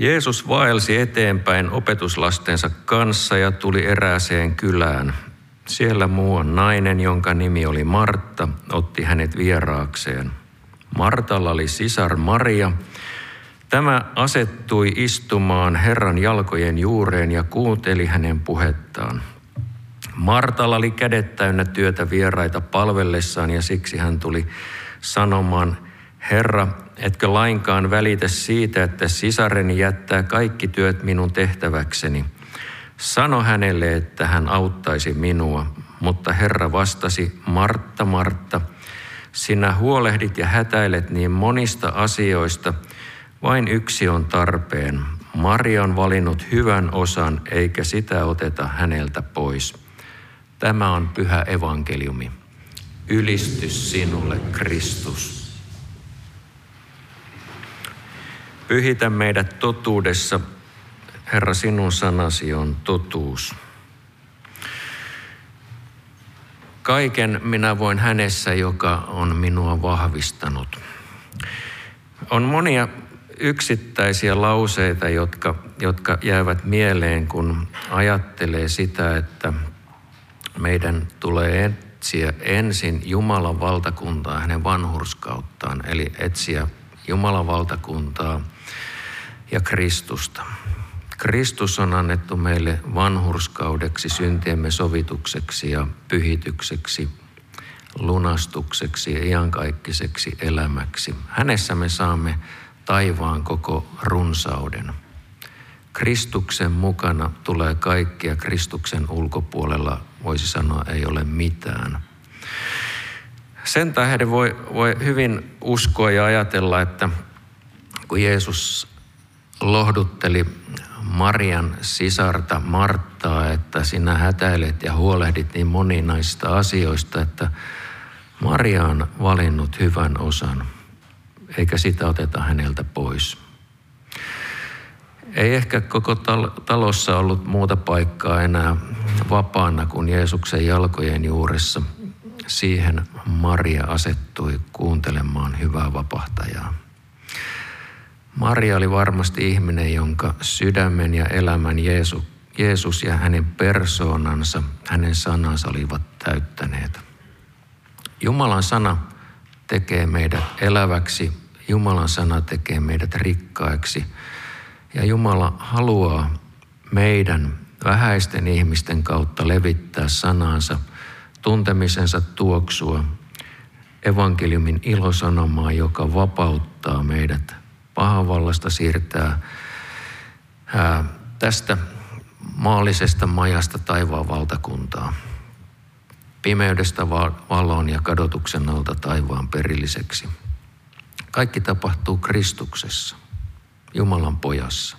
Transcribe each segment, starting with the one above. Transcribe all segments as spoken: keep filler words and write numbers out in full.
Jeesus vaelsi eteenpäin opetuslastensa kanssa ja tuli erääseen kylään. Siellä muuan nainen, jonka nimi oli Martta, otti hänet vieraakseen. Martalla oli sisar Maria. Tämä asettui istumaan Herran jalkojen juureen ja kuunteli hänen puhettaan. Martalla oli kädet täynnä työtä vieraita palvellessaan ja siksi hän tuli sanomaan, Herra, etkö lainkaan välitä siitä, että sisareni jättää kaikki työt minun tehtäväkseni. Sano hänelle, että hän auttaisi minua. Mutta Herra vastasi, Martta, Martta, sinä huolehdit ja hätäilet niin monista asioista, vain yksi on tarpeen. Maria on valinnut hyvän osan, eikä sitä oteta häneltä pois. Tämä on pyhä evankeliumi. Ylistys sinulle, Kristus. Pyhitä meidät totuudessa. Herra, sinun sanasi on totuus. Kaiken minä voin hänessä, joka on minua vahvistanut. On monia yksittäisiä lauseita, jotka, jotka jäävät mieleen, kun ajattelee sitä, että meidän tulee etsiä ensin Jumalan valtakuntaa hänen vanhurskauttaan, eli etsiä Jumalan valtakuntaa ja Kristusta. Kristus on annettu meille vanhurskaudeksi, syntiemme sovitukseksi ja pyhitykseksi, lunastukseksi ja iankaikkiseksi elämäksi. Hänessä me saamme taivaan koko runsauden. Kristuksen mukana tulee kaikki ja Kristuksen ulkopuolella, voisi sanoa, ei ole mitään. Sen tähden voi, voi hyvin uskoa ja ajatella, että kun Jeesus lohdutteli Marian sisarta Marttaa, että sinä hätäilet ja huolehdit niin moninaisista asioista, että Maria on valinnut hyvän osan, eikä sitä oteta häneltä pois. Ei ehkä koko talossa ollut muuta paikkaa enää vapaana kuin Jeesuksen jalkojen juuressa. Siihen Maria asettui kuuntelemaan hyvää vapahtajaa. Maria oli varmasti ihminen, jonka sydämen ja elämän Jeesus, Jeesus ja hänen persoonansa, hänen sanansa olivat täyttäneet. Jumalan sana tekee meidät eläväksi, Jumalan sana tekee meidät rikkaiksi ja Jumala haluaa meidän vähäisten ihmisten kautta levittää sanansa, tuntemisensa tuoksua, evankeliumin ilosanomaa, joka vapauttaa meidät pahanvallasta, siirtää ää, tästä maallisesta majasta taivaan valtakuntaa, pimeydestä valoon ja kadotuksen alta taivaan perilliseksi. Kaikki tapahtuu Kristuksessa, Jumalan pojassa.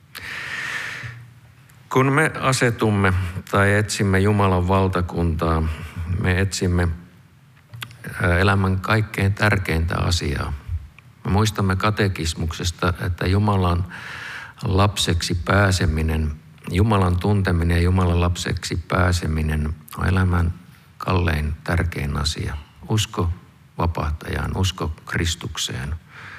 Kun me asetumme tai etsimme Jumalan valtakuntaa, me etsimme elämän kaikkein tärkeintä asiaa. Me muistamme katekismuksesta, että Jumalan lapseksi pääseminen, Jumalan tunteminen ja Jumalan lapseksi pääseminen on elämän kallein tärkein asia. Usko vapahtajaan, usko Kristukseen.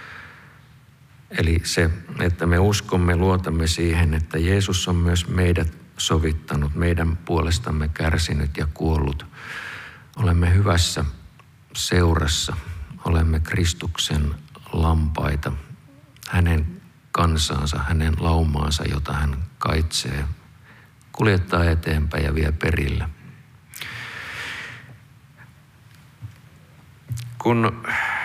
Eli se, että me uskomme, luotamme siihen, että Jeesus on myös meidät sovittanut, meidän puolestamme kärsinyt ja kuollut. Olemme hyvässä seurassa, olemme Kristuksen lampaita, hänen kansansa, hänen laumaansa, jota hän kaitsee, kuljettaa eteenpäin ja vie perille. Kun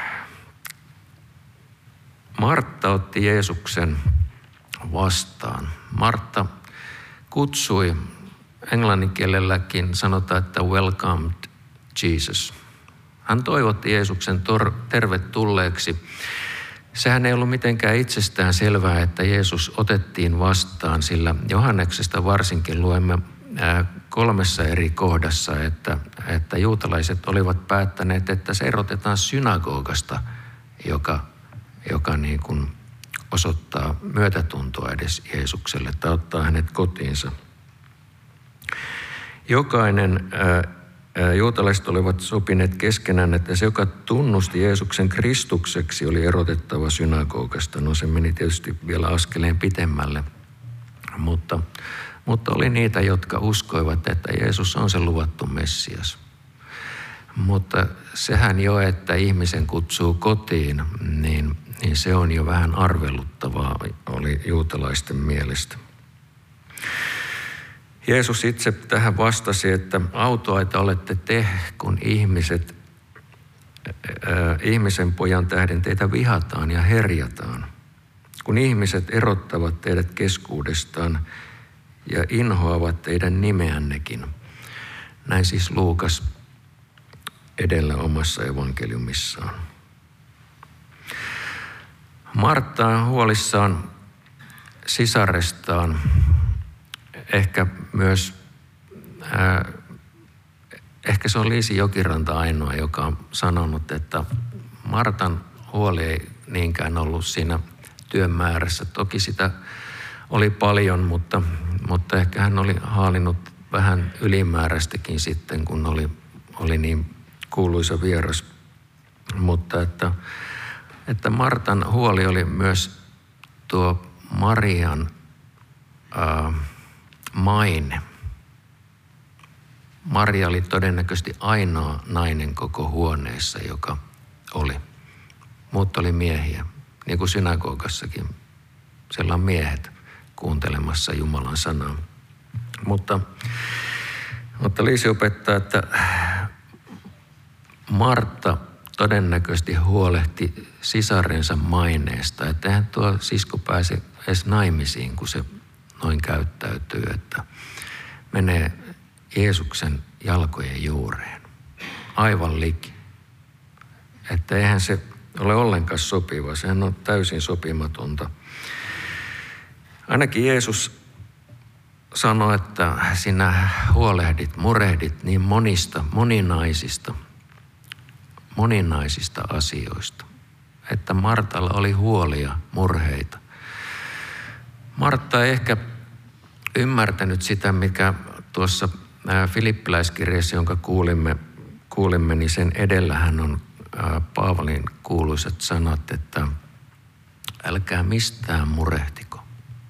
Martta otti Jeesuksen vastaan, Martta kutsui, englanninkielelläkin sanotaan, että welcomed Jesus. Hän toivotti Jeesuksen tor- tervetulleeksi. Sehän ei ollut mitenkään itsestään selvää, että Jeesus otettiin vastaan, sillä Johanneksesta varsinkin luemme kolmessa eri kohdassa, että, että juutalaiset olivat päättäneet, että se erotetaan synagogasta, joka, joka niin kuin osoittaa myötätuntoa edes Jeesukselle tai ottaa hänet kotiinsa. Jokainen Juutalaiset olivat sopineet keskenään, että se, joka tunnusti Jeesuksen Kristukseksi, oli erotettava synagogasta. No se meni tietysti vielä askeleen pitemmälle, mutta, mutta oli niitä, jotka uskoivat, että Jeesus on se luvattu Messias. Mutta sehän jo, että ihmisen kutsuu kotiin, niin, niin se on jo vähän arveluttavaa, oli juutalaisten mielestä. Jeesus itse tähän vastasi, että autoaita olette te, kun ihmiset, ää, ihmisen pojan tähden teitä vihataan ja herjataan. Kun ihmiset erottavat teidät keskuudestaan ja inhoavat teidän nimeännekin. Näin siis Luukas edellä omassa evankeliumissaan. Martta on huolissaan sisarestaan. Ehkä myös, äh, ehkä se on Liisi Jokiranta ainoa, joka on sanonut, että Martan huoli ei niinkään ollut siinä työn määrässä. Toki sitä oli paljon, mutta, mutta ehkä hän oli haalinut vähän ylimääräistäkin sitten, kun oli, oli niin kuuluisa vieras. Mutta että, että Martan huoli oli myös tuo Marian äh, maine. Maria oli todennäköisesti ainoa nainen koko huoneessa, joka oli. Muut oli miehiä, niin kuin synagogassakin. Siellä on miehet kuuntelemassa Jumalan sanaa. Mutta, mutta Liisi opettaa, että Martta todennäköisesti huolehti sisarensa maineesta. Että eihän tuo sisko pääse edes naimisiin, kun se noin käyttäytyy, että menee Jeesuksen jalkojen juureen. Aivan liki. Että eihän se ole ollenkaan sopiva. Sehän on täysin sopimatonta. Ainakin Jeesus sanoi, että sinä huolehdit, murehdit niin monista, moninaisista, moninaisista asioista. Että Martalla oli huolia, murheita. Martta ei ehkä ymmärtänyt sitä, mikä tuossa Filippiläiskirjassa, jonka kuulimme, kuulimme, niin sen edellähän on Paavalin kuuluisat sanat, että älkää mistään murehtiko.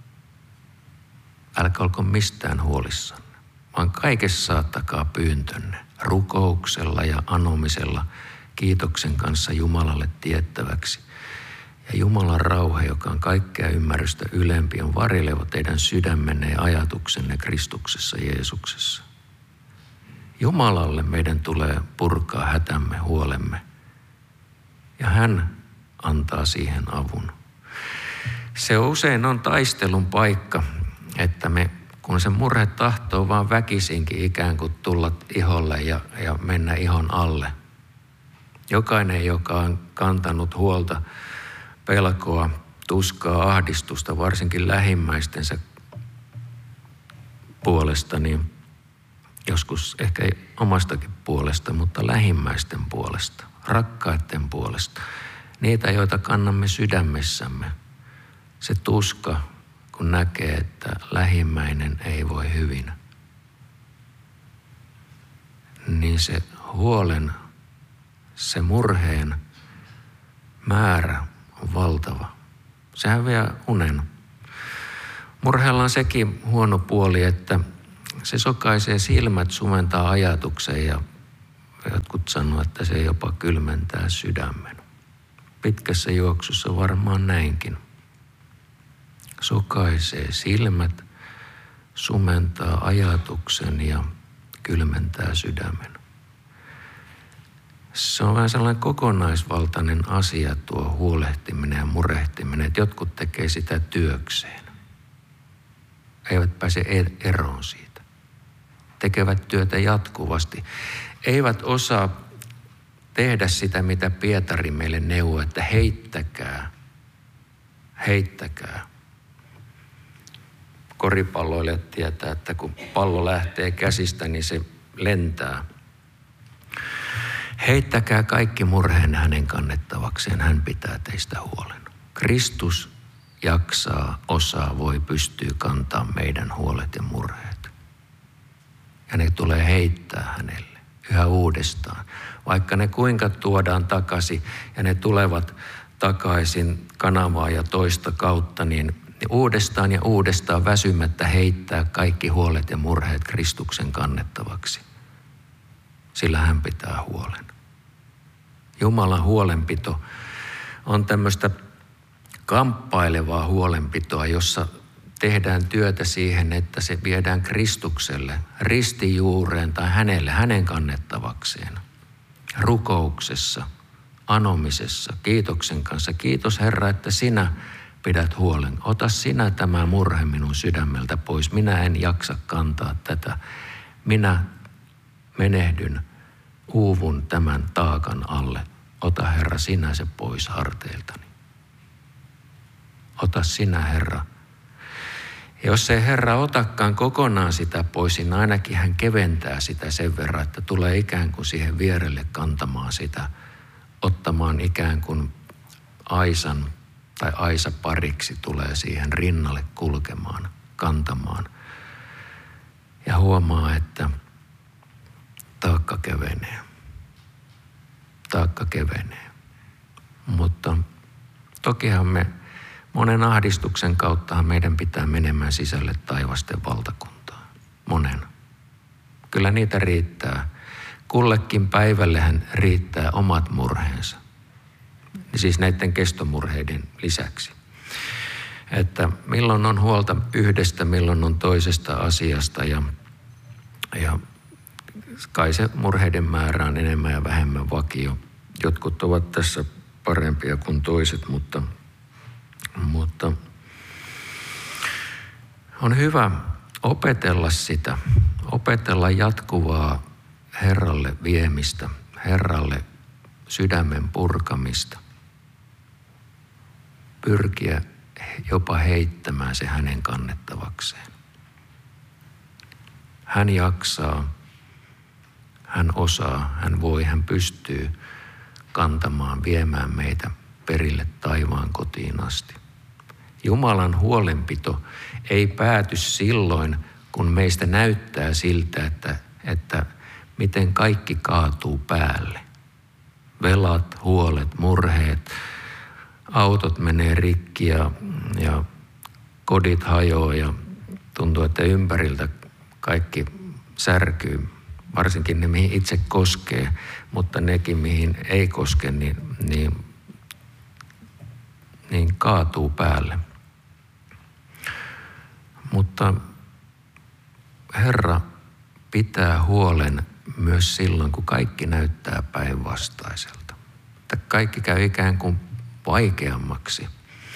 Älkää olko mistään huolissanne, vaan kaikessa saattakaa pyyntönne rukouksella ja anomisella kiitoksen kanssa Jumalalle tiettäväksi. Ja Jumalan rauha, joka on kaikkea ymmärrystä ylempi, on varjeleva teidän sydämenne ja ajatuksenne Kristuksessa Jeesuksessa. Jumalalle meidän tulee purkaa hätämme, huolemme. Ja hän antaa siihen avun. Se usein on taistelun paikka, että me, kun se murhe tahtoo vaan väkisinkin ikään kuin tulla iholle ja, ja mennä ihon alle. Jokainen, joka on kantanut huolta, pelkoa, tuskaa, ahdistusta, varsinkin lähimmäistensä puolesta, niin joskus ehkä omastakin puolesta, mutta lähimmäisten puolesta, rakkaiden puolesta. Niitä, joita kannamme sydämessämme. Se tuska, kun näkee, että lähimmäinen ei voi hyvin. Niin se huolen, se murheen määrä on valtava. Sehän vie unen. Murheella on sekin huono puoli, että se sokaisee silmät, sumentaa ajatuksen ja jotkut sanoo, että se jopa kylmentää sydämen. Pitkässä juoksussa varmaan näinkin. Sokaisee silmät, sumentaa ajatuksen ja kylmentää sydämen. Se on vähän sellainen kokonaisvaltainen asia tuo huolehtiminen ja murehtiminen, että jotkut tekee sitä työkseen. Eivät pääse eroon siitä. Tekevät työtä jatkuvasti. Eivät osaa tehdä sitä, mitä Pietari meille neuvoo, että heittäkää, heittäkää. Koripalloilijat tietää, että kun pallo lähtee käsistä, niin se lentää. Heittäkää kaikki murheen hänen kannettavakseen, hän pitää teistä huolen. Kristus jaksaa, osaa, voi, pystyy kantaa meidän huolet ja murheet. Ja ne tulee heittää hänelle. yhä uudestaan. Vaikka ne kuinka tuodaan takaisin ja ne tulevat takaisin kanavaa ja toista kautta, niin uudestaan ja uudestaan väsymättä heittää kaikki huolet ja murheet Kristuksen kannettavaksi. Sillä hän pitää huolen. Jumalan huolenpito on tämmöistä kamppailevaa huolenpitoa, jossa tehdään työtä siihen, että se viedään Kristukselle, ristijuureen tai hänelle, hänen kannettavakseen. Rukouksessa, anomisessa, kiitoksen kanssa. Kiitos Herra, että sinä pidät huolen. Ota sinä tämä murhe minun sydämeltä pois. Minä en jaksa kantaa tätä. Minä menehdyn, uuvun tämän taakan alle. Ota Herra sinä se pois harteiltani. Ota sinä Herra. Ja jos ei Herra otakaan kokonaan sitä pois, niin ainakin hän keventää sitä sen verran, että tulee ikään kuin siihen vierelle kantamaan sitä, ottamaan ikään kuin aisan tai aisa pariksi tulee siihen rinnalle kulkemaan, kantamaan. Ja huomaa, että taakka kevenee. Taakka kevenee. Mutta tokihan me monen ahdistuksen kauttahan meidän pitää menemään sisälle taivasten valtakuntaan. Monen. Kyllä niitä riittää. Kullekin päivällehän riittää omat murheensa. Siis näiden kestomurheiden lisäksi. Että milloin on huolta yhdestä, milloin on toisesta asiasta ja, ja kai se murheiden määrä on enemmän ja vähemmän vakio. Jotkut ovat tässä parempia kuin toiset, mutta, mutta on hyvä opetella sitä, opetella jatkuvaa Herralle viemistä, Herralle sydämen purkamista. Pyrkiä jopa heittämään se hänen kannettavakseen. Hän jaksaa, hän osaa, hän voi, hän pystyy kantamaan, viemään meitä perille taivaan kotiin asti. Jumalan huolenpito ei pääty silloin, kun meistä näyttää siltä, että, että miten kaikki kaatuu päälle. Velat, huolet, murheet, autot menee rikki ja, ja kodit hajoaa ja tuntuu, että ympäriltä kaikki särkyy. Varsinkin ne, mihin itse koskee, mutta nekin, mihin ei koske, niin, niin, niin kaatuu päälle. Mutta Herra pitää huolen myös silloin, kun kaikki näyttää päinvastaiselta. Että kaikki käy ikään kuin vaikeammaksi.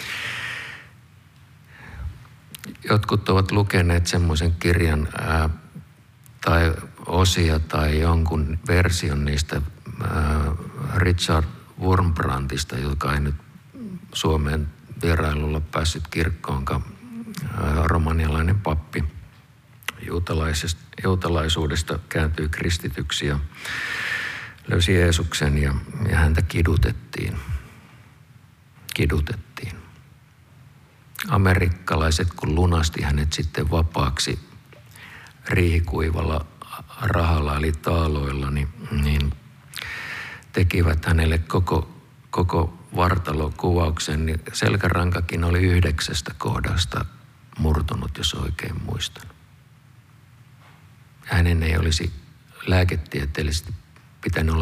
Jotkut ovat lukeneet semmoisen kirjan ää, tai osia tai jonkun version niistä ää, Richard Wurmbrandista, joka ei nyt Suomeen vierailulla päässyt kirkkoonkaan, ää, romanialainen pappi. Juutalaisuudesta kääntyi kristityksi ja löysi Jeesuksen ja, ja häntä kidutettiin. Kidutettiin. Amerikkalaiset, kun lunasti hänet sitten vapaaksi riihikuivalla rahalla eli taaloilla, niin, niin tekivät hänelle koko, koko vartalokuvauksen. Niin selkärankakin oli yhdeksästä kohdasta murtunut, jos oikein muistan. Hänen ei olisi lääketieteellisesti pitänyt olla